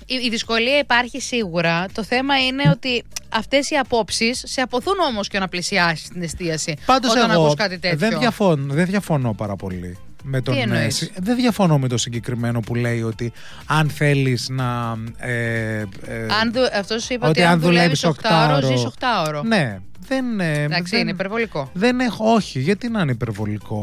η δυσκολία υπάρχει σίγουρα. Το θέμα είναι ότι αυτές οι απόψεις σε αποθούν όμως και να πλησιάσεις την εστίαση. Πάντως όταν εγώ ακούς κάτι τέτοιο. δεν διαφωνώ πάρα πολύ. Δεν διαφωνώ με το συγκεκριμένο που λέει ότι αν θέλεις να. Αυτός είπε ότι αν δουλεύεις 8 ώρο, ζεις 8 ώρο. Ναι. Εντάξει, είναι υπερβολικό. Όχι, γιατί να είναι υπερβολικό.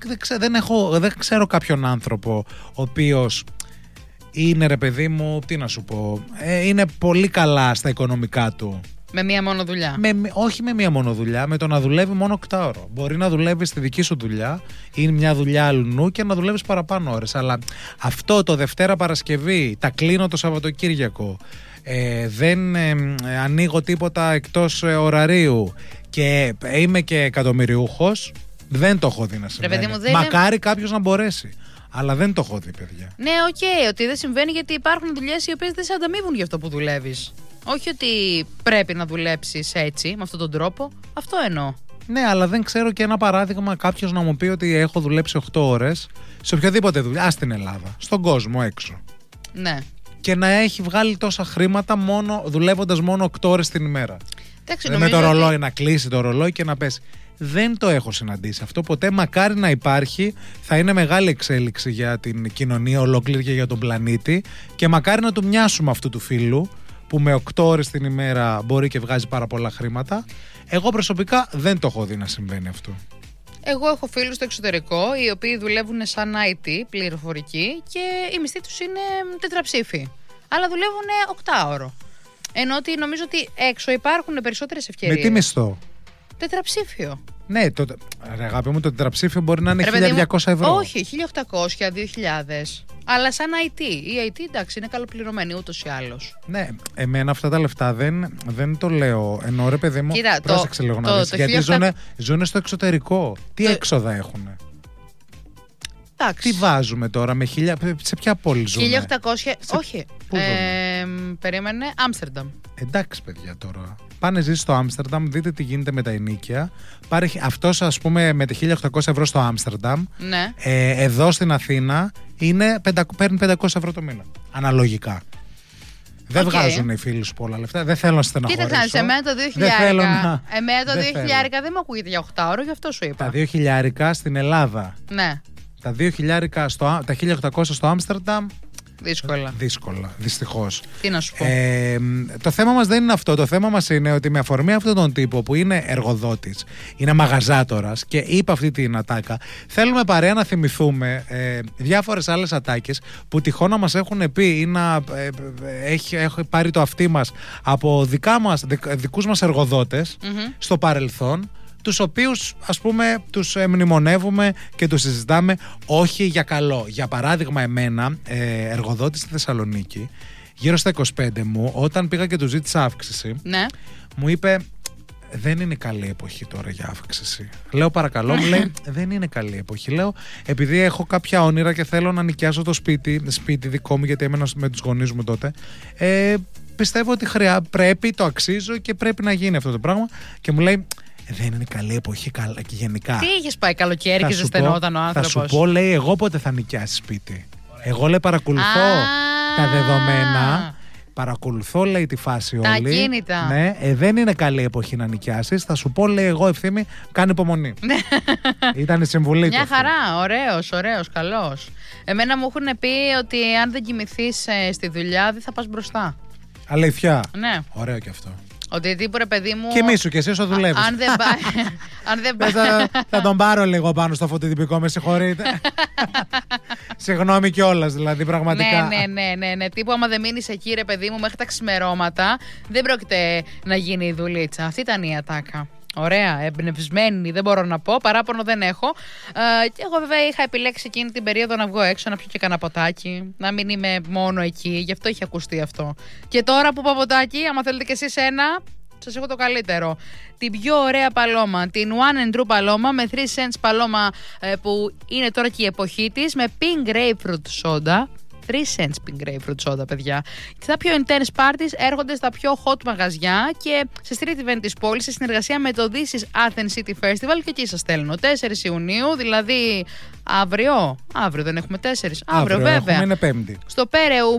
Δεν ξέρω κάποιον άνθρωπο ο οποίος είναι, ρε παιδί μου, τι να σου πω, είναι πολύ καλά στα οικονομικά του. Με μία μόνο δουλειά. Όχι με μία μόνο δουλειά, με το να δουλεύει μόνο 8 ώρο. Μπορεί να δουλεύει στη δική σου δουλειά ή μια δουλειά αλλού και να δουλεύει παραπάνω ώρες. Αλλά αυτό το Δευτέρα Παρασκευή, τα κλείνω το Σαββατοκύριακο, δεν ανοίγω τίποτα εκτός ωραρίου και είμαι και εκατομμυριούχος, δεν το έχω δει να συμβαίνει. Μακάρι κάποιος να μπορέσει. Αλλά δεν το έχω δει, παιδιά. Ναι, ότι δεν συμβαίνει, γιατί υπάρχουν δουλειές οι οποίες δεν σε ανταμείβουν για αυτό που δουλεύεις. Όχι ότι πρέπει να δουλέψεις έτσι, με αυτόν τον τρόπο. Αυτό εννοώ. Ναι, αλλά δεν ξέρω και ένα παράδειγμα κάποιος να μου πει ότι έχω δουλέψει 8 ώρες σε οποιαδήποτε δουλειά, στην Ελλάδα, στον κόσμο έξω. Ναι. Και να έχει βγάλει τόσα χρήματα δουλεύοντας μόνο 8 ώρες την ημέρα. Εντάξει, με το ρολόι, να κλείσει το ρολόι και να πέσει. Δεν το έχω συναντήσει αυτό ποτέ. Μακάρι να υπάρχει. Θα είναι μεγάλη εξέλιξη για την κοινωνία ολόκληρη και για τον πλανήτη. Και μακάρι να του μοιάσουμε αυτού του φίλου που με 8 ώρες την ημέρα μπορεί και βγάζει πάρα πολλά χρήματα. Εγώ προσωπικά δεν το έχω δει να συμβαίνει αυτό. Εγώ έχω φίλους στο εξωτερικό οι οποίοι δουλεύουν σαν IT, πληροφορική, και η μισθή τους είναι τετραψήφοι. Αλλά δουλεύουν 8 ώρο. Ενώ ότι νομίζω ότι έξω υπάρχουν περισσότερες ευκαιρίες. Με τι μισθό? Τετραψήφιο. Ναι, ρε αγάπη μου, το τετραψήφιο μπορεί να είναι 1.200 ευρώ. Όχι, 1.800, 2.000. Αλλά σαν IT. Η IT, εντάξει, είναι καλοπληρωμένη ούτως ή άλλως. Ναι, εμένα αυτά τα λεφτά δεν το λέω. Ενώ, ρε παιδί μου, πρόσεξε λίγο να δεις. Γιατί ζουν στο εξωτερικό. Τι έξοδα έχουν? Εντάξει. Τι βάζουμε τώρα με 1.000? Σε ποια πόλη ζούμε? 1.800. Όχι. Περίμενε. Άμστερνταμ. Εντάξει, παιδιά, τώρα. Πάνε ζήσει στο Άμστερνταμ, δείτε τι γίνεται με τα ενοίκια. Αυτός, ας πούμε, με τα 1.800 ευρώ στο Άμστερνταμ, ναι. Εδώ στην Αθήνα παίρνει 500 ευρώ το μήνα. Αναλογικά. Δεν βγάζουν οι φίλοι σου πολλά λεφτά. Δεν θέλω να στεναχωρήσω. Κοίταξε, εμένα το 2.000. Εμένα το 2.000 δεν μου ακούγεται για 8 ώρο, γι' αυτό σου είπα. Τα 2.000 στην Ελλάδα. Ναι. Τα 2.000 τα 1.800 στο Άμστερνταμ. Δύσκολα, δυστυχώς. Τι να σου πω. Το θέμα μας δεν είναι αυτό. Το θέμα μας είναι ότι με αφορμή αυτόν τον τύπο που είναι εργοδότης, είναι μαγαζάτορας και είπε αυτή την ατάκα, θέλουμε παρέα να θυμηθούμε διάφορες άλλες ατάκες που τυχόν να μας έχουν πει ή να έχει πάρει το αυτί μας από δικούς μας εργοδότες στο παρελθόν, τους οποίους, ας πούμε, τους μνημονεύουμε και τους συζητάμε όχι για καλό. Για παράδειγμα, εμένα, εργοδότη στη Θεσσαλονίκη, γύρω στα 25 μου, όταν πήγα και του ζήτησα αύξηση, ναι, μου είπε δεν είναι καλή εποχή τώρα για αύξηση. Λέω παρακαλώ, μου λέει δεν είναι καλή εποχή. Λέω επειδή έχω κάποια όνειρα και θέλω να νοικιάσω το σπίτι δικό μου, γιατί έμενα με τους γονείς μου τότε, πιστεύω ότι πρέπει, το αξίζω και πρέπει να γίνει αυτό το πράγμα. Και μου λέει δεν είναι καλή εποχή και γενικά. Τι είχες πάει καλοκαίρι και ζεσθενόταν ο άνθρωπος? Θα σου πω, λέει, εγώ πότε θα νοικιάσει σπίτι. Εγώ, λέει, παρακολουθώ τα δεδομένα. Παρακολουθώ, λέει, τη φάση τα όλη. Τα κίνητα. Ναι, δεν είναι καλή εποχή να νοικιάσεις. Θα σου πω, λέει, εγώ, Ευθύμη, κάνει υπομονή. Ήταν η συμβουλή του. Μια χαρά, ωραίος, καλός. Εμένα μου έχουν πει ότι αν δεν κοιμηθείς στη δουλειά δεν θα πας μπροστά. Αλήθεια? Ναι. Ωραίο κι αυτό. Ότι τύπου, ρε παιδί μου. Κοιμήσου κι εσύ όσο δουλεύεις. Αν δεν πάει. Θα τον πάρω λίγο πάνω στο φωτοτυπικό, με συγχωρείτε. Συγγνώμη κιόλας, δηλαδή, πραγματικά. Ναι. Τύπου, άμα δεν μείνεις εκεί, ρε παιδί μου, μέχρι τα ξημερώματα, δεν πρόκειται να γίνει η δουλίτσα. Αυτή ήταν η ατάκα. Ωραία, εμπνευσμένη, δεν μπορώ να πω, παράπονο δεν έχω. Εγώ βέβαια είχα επιλέξει εκείνη την περίοδο να βγω έξω, να πιω και κανένα ποτάκι, να μην είμαι μόνο εκεί, γι' αυτό είχε ακουστεί αυτό. Και τώρα που πάω ποτάκι, άμα θέλετε κι εσείς ένα, σας έχω το καλύτερο. Την πιο ωραία παλώμα, την One and True παλώμα με 3 cents παλώμα, που είναι τώρα και η εποχή της, με pink grapefruit soda. 3 cents pink grapefruit soda, παιδιά. Και τα πιο intense parties έρχονται στα πιο hot μαγαζιά και σε street event της πόλης, σε συνεργασία με το This is Athens City Festival, και εκεί σας στέλνω 4 Ιουνίου, δηλαδή αύριο δεν έχουμε 4. Αύριο βέβαια. Είναι Πέμπτη. Στο Πέρεου